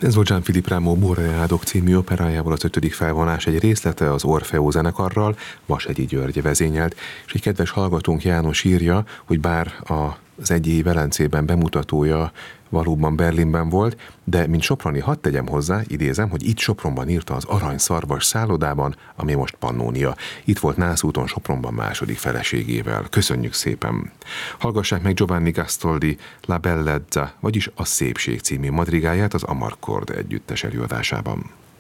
Ez volt Jean-Philippe Rameau Boreádok című operájából az 5. felvonás egy részlete az Orfeó zenekarral, Vasegyi György vezényelt, és egy kedves hallgatónk János írja, hogy bár az Egyi Velencében bemutatója valóban Berlinben volt, de mint soproni hadd tegyem hozzá, idézem, hogy itt Sopronban írta az Aranyszarvas szállodában, ami most Pannónia. Itt volt Nászúton Sopronban második feleségével. Köszönjük szépen! Hallgassák meg Giovanni Gastoldi La Bellezza, vagyis a Szépség című madrigáját az Amarcord együttes előadásában.